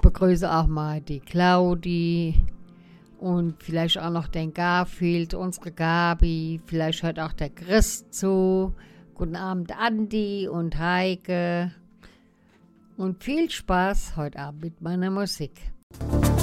begrüße auch mal die Claudi und vielleicht auch noch den Garfield, unsere Gabi. Vielleicht hört auch der Chris zu. Guten Abend, Andi und Heike. Und viel Spaß heute Abend mit meiner Musik.